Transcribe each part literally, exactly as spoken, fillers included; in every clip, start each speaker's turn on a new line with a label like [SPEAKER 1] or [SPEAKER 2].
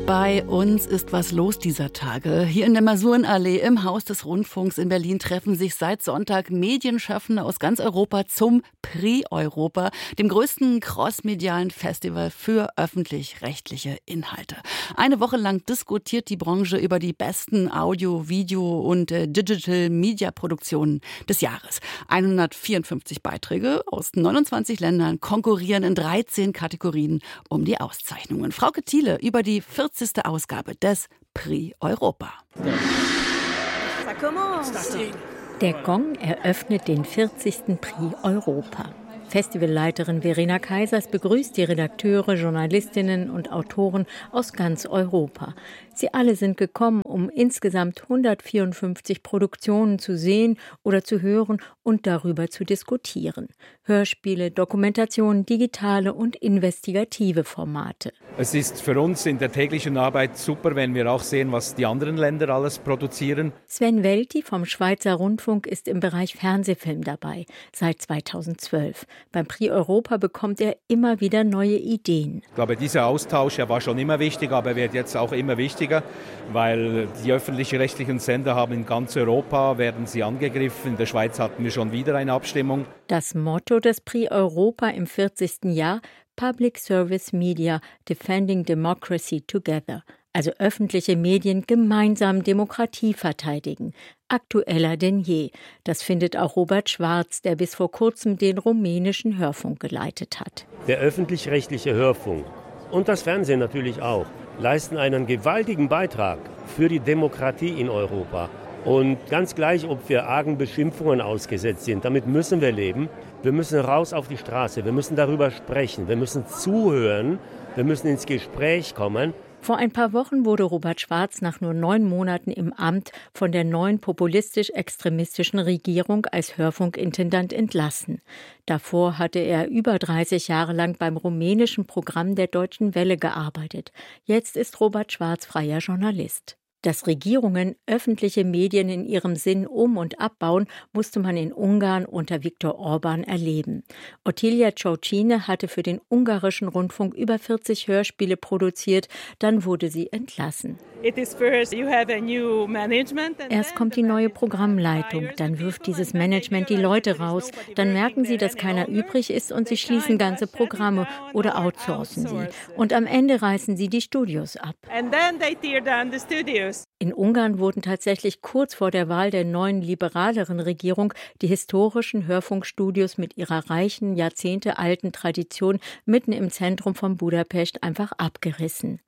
[SPEAKER 1] Bei uns ist was los dieser Tage. Hier in der Masurenallee im Haus des Rundfunks in Berlin treffen sich seit Sonntag Medienschaffende aus ganz Europa zum Prix Europa, dem größten crossmedialen Festival für öffentlich-rechtliche Inhalte. Eine Woche lang diskutiert die Branche über die besten Audio-, Video- und äh, Digital-Media-Produktionen des Jahres. hundertvierundfünfzig Beiträge aus neunundzwanzig Ländern konkurrieren in dreizehn Kategorien um die Auszeichnungen. Frauke Thiele über die vierzigste Ausgabe des Prix Europa.
[SPEAKER 2] Der Gong eröffnet den vierzigsten Prix Europa. Festivalleiterin Verena Kaisers begrüßt die Redakteure, Journalistinnen und Autoren aus ganz Europa. Sie alle sind gekommen, um insgesamt hundertvierundfünfzig Produktionen zu sehen oder zu hören und darüber zu diskutieren. Hörspiele, Dokumentationen, digitale und investigative Formate.
[SPEAKER 3] Es ist für uns in der täglichen Arbeit super, wenn wir auch sehen, was die anderen Länder alles produzieren.
[SPEAKER 2] Sven Welti vom Schweizer Rundfunk ist im Bereich Fernsehfilm dabei, seit zweitausendzwölf. Beim Prix Europa bekommt er immer wieder neue Ideen.
[SPEAKER 3] Ich glaube, dieser Austausch er war schon immer wichtig, aber er wird jetzt auch immer wichtiger, weil die öffentlich-rechtlichen Sender haben in ganz Europa, werden sie angegriffen. In der Schweiz hatten wir schon wieder eine Abstimmung.
[SPEAKER 2] Das Motto des Prix Europa im vierzigsten Jahr: Public Service Media Defending Democracy Together. Also öffentliche Medien gemeinsam Demokratie verteidigen. Aktueller denn je. Das findet auch Robert Schwarz, der bis vor kurzem den rumänischen Hörfunk geleitet hat.
[SPEAKER 4] Der öffentlich-rechtliche Hörfunk und das Fernsehen natürlich auch leisten einen gewaltigen Beitrag für die Demokratie in Europa. Und ganz gleich, ob wir argen Beschimpfungen ausgesetzt sind, damit müssen wir leben. Wir müssen raus auf die Straße, wir müssen darüber sprechen, wir müssen zuhören, wir müssen ins Gespräch kommen.
[SPEAKER 2] Vor ein paar Wochen wurde Robert Schwarz nach nur neun Monaten im Amt von der neuen populistisch-extremistischen Regierung als Hörfunkintendant entlassen. Davor hatte er über dreißig Jahre lang beim rumänischen Programm der Deutschen Welle gearbeitet. Jetzt ist Robert Schwarz freier Journalist. Dass Regierungen öffentliche Medien in ihrem Sinn um- und abbauen, musste man in Ungarn unter Viktor Orbán erleben. Ottilia Ciaucine hatte für den ungarischen Rundfunk über vierzig Hörspiele produziert, dann wurde sie entlassen. Erst kommt die neue Programmleitung, dann wirft dieses Management die Leute raus, dann merken sie, dass keiner übrig ist und sie schließen ganze Programme oder outsourcen sie. Und am Ende reißen sie die Studios ab. In Ungarn wurden tatsächlich kurz vor der Wahl der neuen liberaleren Regierung die historischen Hörfunkstudios mit ihrer reichen, jahrzehntealten Tradition mitten im Zentrum von Budapest einfach abgerissen.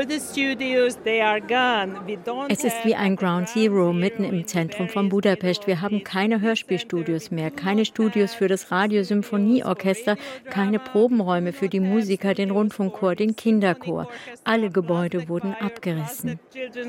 [SPEAKER 2] Es ist wie ein Ground Zero mitten im Zentrum von Budapest. Wir haben keine Hörspielstudios mehr, keine Studios für das Radiosymphonieorchester, keine Probenräume für die Musiker, den Rundfunkchor, den Kinderchor. Alle Gebäude wurden abgerissen.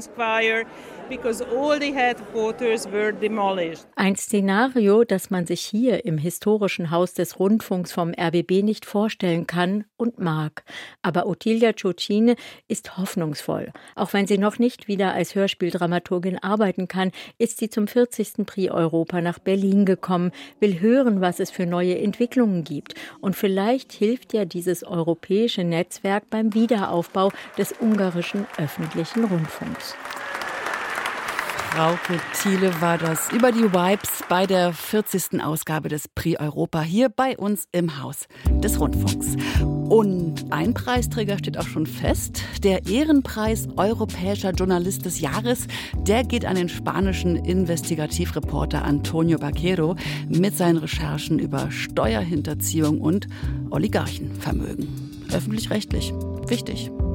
[SPEAKER 2] Ein Szenario, das man sich hier im historischen Haus des Rundfunks vom R B B nicht vorstellen kann und mag. Aber Ottilia Ciaucine ist hoffnungsvoll. Auch wenn sie noch nicht wieder als Hörspieldramaturgin arbeiten kann, ist sie zum vierzigsten Prix Europa nach Berlin gekommen, will hören, was es für neue Entwicklungen gibt. Und vielleicht hilft ja dieses europäische Netzwerk beim Wiederaufbau des ungarischen öffentlichen Rundfunks.
[SPEAKER 1] Frauke Thiele war das über die Vibes bei der vierzigsten Ausgabe des Prix Europa hier bei uns im Haus des Rundfunks. Und ein Preisträger steht auch schon fest. Der Ehrenpreis Europäischer Journalist des Jahres, der geht an den spanischen Investigativreporter Antonio Baquero mit seinen Recherchen über Steuerhinterziehung und Oligarchenvermögen. Öffentlich-rechtlich. Wichtig.